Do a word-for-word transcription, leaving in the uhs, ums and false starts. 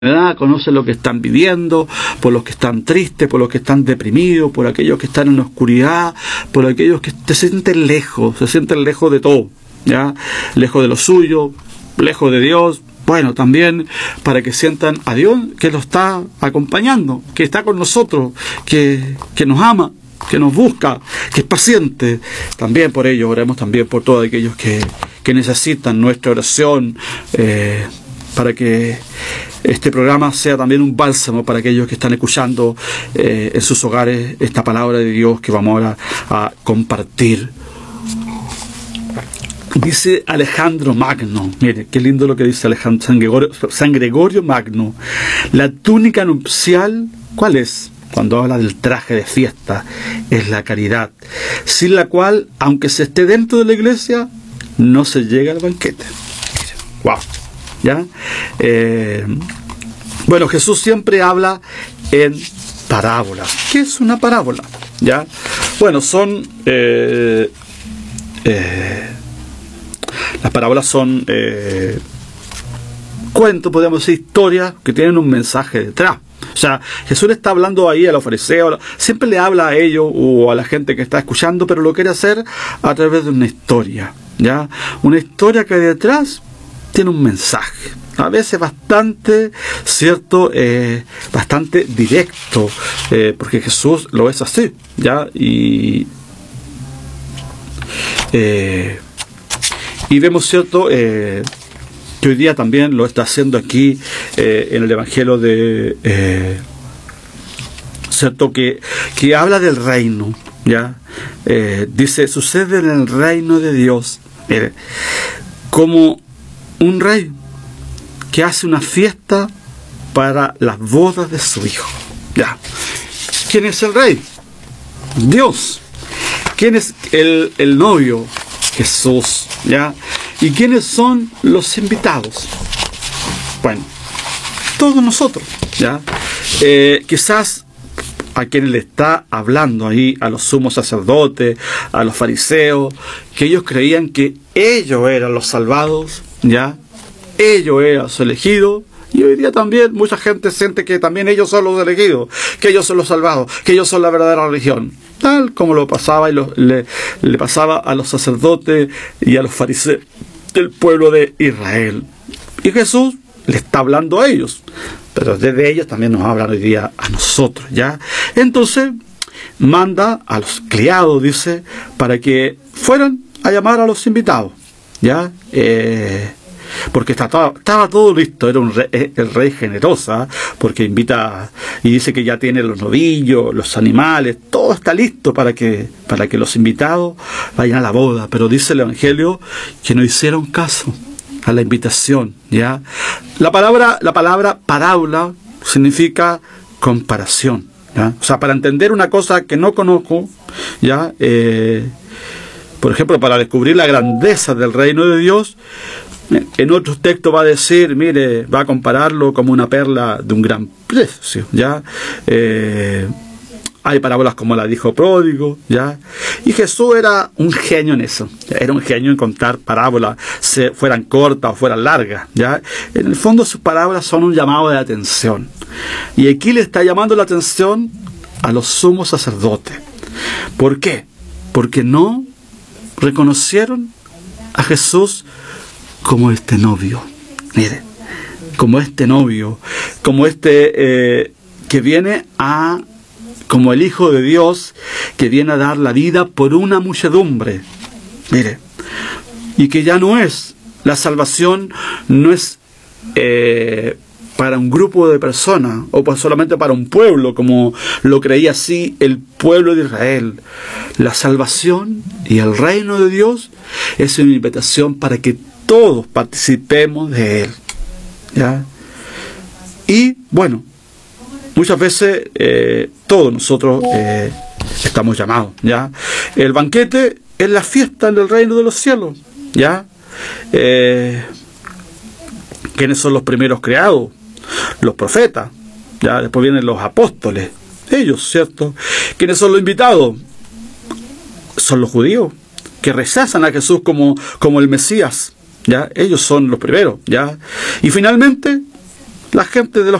conoce lo que están viviendo, por los que están tristes, por los que están deprimidos, por aquellos que están en la oscuridad, por aquellos que se sienten lejos, se sienten lejos de todo, ¿ya? Lejos de lo suyo, lejos de Dios. Bueno, también para que sientan a Dios que lo está acompañando, que está con nosotros, que, que nos ama, que nos busca, que es paciente. También por ello oremos también por todos aquellos que, que necesitan nuestra oración, eh, para que este programa sea también un bálsamo para aquellos que están escuchando eh, en sus hogares esta palabra de Dios que vamos ahora a compartir. Dice Alejandro Magno, mire, qué lindo lo que dice Alejandro, San Gregorio, San Gregorio Magno. La túnica nupcial, ¿cuál es? Cuando habla del traje de fiesta, es la caridad, sin la cual, aunque se esté dentro de la iglesia, no se llega al banquete. Wow. ¿Ya? Eh, bueno, Jesús siempre habla en parábola. ¿Qué es una parábola? ¿Ya? Bueno, son eh, eh, las parábolas son eh, cuentos, podríamos decir, historias que tienen un mensaje detrás. O sea, Jesús le está hablando ahí a los fariseos, siempre le habla a ellos o a la gente que está escuchando, pero lo quiere hacer a través de una historia, ¿ya? Una historia que detrás tiene un mensaje, a veces bastante, cierto, eh, bastante directo, eh, porque Jesús lo es así, ¿ya? Y, eh, y vemos, cierto, eh, que hoy día también lo está haciendo aquí eh, en el Evangelio de, eh, cierto, que, que habla del reino, ¿ya? Eh, dice, sucede en el reino de Dios, eh, como un rey que hace una fiesta para las bodas de su hijo. ¿Ya? ¿Quién es el rey? Dios. ¿Quién es el, el novio? Jesús. ¿Ya? ¿Y quiénes son los invitados? Bueno, todos nosotros. ¿Ya? Eh, quizás a quien le está hablando ahí, a los sumos sacerdotes, a los fariseos, que ellos creían que ellos eran los salvados, ¿ya? Ellos eran los elegidos, y hoy día también mucha gente siente que también ellos son los elegidos, que ellos son los salvados, que ellos son la verdadera religión, tal como lo pasaba y lo, le, le pasaba a los sacerdotes y a los fariseos del pueblo de Israel. Y Jesús le está hablando a ellos, pero desde ellos también nos hablan hoy día a nosotros, ¿ya? Entonces manda a los criados, dice, para que fueran a llamar a los invitados, ¿ya? Eh, porque estaba, estaba todo listo, era un rey, el rey generoso, ¿eh? Porque invita y dice que ya tiene los novillos, los animales, todo está listo para que, para que los invitados vayan a la boda, pero dice el Evangelio que no hicieron caso a la invitación, ¿ya? La palabra, la palabra parábola significa comparación, ¿ya? O sea, para entender una cosa que no conozco, ¿ya? Eh, por ejemplo, para descubrir la grandeza del reino de Dios, en otros textos va a decir, mire, va a compararlo como una perla de un gran precio, ¿ya? Eh, Hay parábolas como la dijo pródigo, ¿ya? Y Jesús era un genio en eso. Era un genio en contar parábolas, se, fueran cortas o fueran largas, ¿ya? En el fondo sus parábolas son un llamado de atención. Y aquí le está llamando la atención a los sumos sacerdotes. ¿Por qué? Porque no reconocieron a Jesús como este novio. Mire, como este novio, como este eh, que viene a... como el Hijo de Dios que viene a dar la vida por una muchedumbre. Mire, y que ya no es, la salvación no es eh, para un grupo de personas o pues solamente para un pueblo, como lo creía así el pueblo de Israel. La salvación y el reino de Dios es una invitación para que todos participemos de él, ¿ya? Y bueno, muchas veces eh, todos nosotros eh, estamos llamados, ¿ya? El banquete es la fiesta en el reino de los cielos, ¿ya? Eh, ¿Quiénes son los primeros creados? Los profetas, ¿ya? Después vienen los apóstoles, ellos, ¿cierto? ¿Quiénes son los invitados? Son los judíos, que rechazan a Jesús como, como el Mesías, ¿ya? Ellos son los primeros, ¿ya? Y finalmente La gente de los